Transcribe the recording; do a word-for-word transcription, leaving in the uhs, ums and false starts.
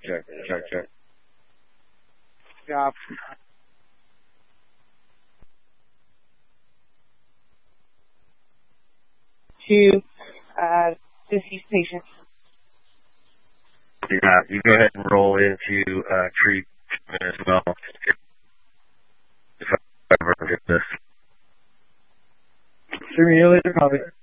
check, check, check. Yeah. To uh, deceased patient. Yeah, you go ahead and roll into uh, treatment as well. If I ever get this. See you later, copy.